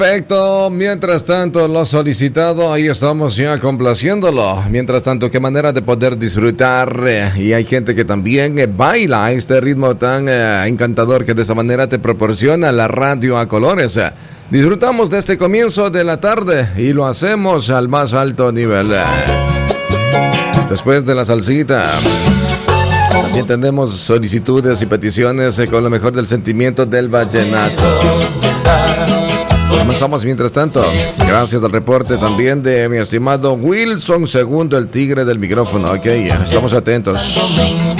Perfecto, mientras tanto lo solicitado, ahí estamos ya complaciéndolo. Mientras tanto, qué manera de poder disfrutar, y hay gente que también baila a este ritmo tan encantador que de esa manera te proporciona la radio a colores. Disfrutamos de este comienzo de la tarde y lo hacemos al más alto nivel. Después de la salsita, también tenemos solicitudes y peticiones con lo mejor del sentimiento del vallenato. Comenzamos mientras tanto. Gracias al reporte también de mi estimado Wilson II, el tigre del micrófono. Ok, estamos atentos.